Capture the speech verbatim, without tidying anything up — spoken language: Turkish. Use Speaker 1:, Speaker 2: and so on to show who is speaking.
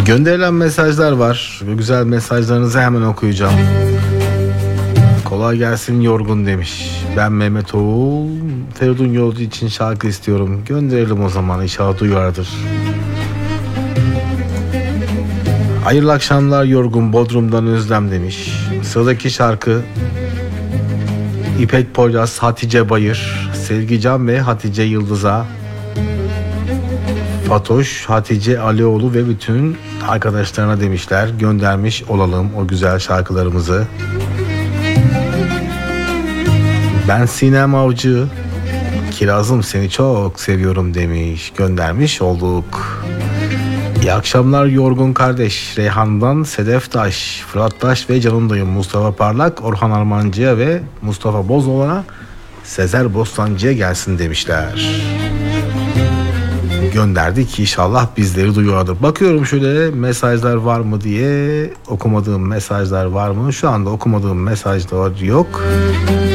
Speaker 1: Gönderilen mesajlar var. Bu güzel mesajlarınızı hemen okuyacağım. Kolay gelsin yorgun demiş. Ben Mehmet Oğul. Feridun Yolcu için şarkı istiyorum. Gönderelim o zaman, inşallah duyardır. Hayırlı akşamlar yorgun, Bodrum'dan Özlem demiş. Sıradaki şarkı İpek Poyraz, Hatice Bayır, Sevgican ve Hatice Yıldız'a, Fatoş, Hatice Alioğlu ve bütün arkadaşlarına demişler. Göndermiş olalım o güzel şarkılarımızı. Ben Sinem Avcı, Kirazım seni çok seviyorum demiş. Göndermiş olduk. İyi akşamlar yorgun kardeş. Reyhan'dan Sedef Taş, Fırat Taş ve canımdayım. Mustafa Parlak, Orhan Armancı'ya ve Mustafa Bozoğlu'na, Sezer Bostancı'ya gelsin demişler. Gönderdik, inşallah bizleri duyuyordur. Bakıyorum şöyle mesajlar var mı diye, okumadığım mesajlar var mı? Şu anda okumadığım mesajlar yok.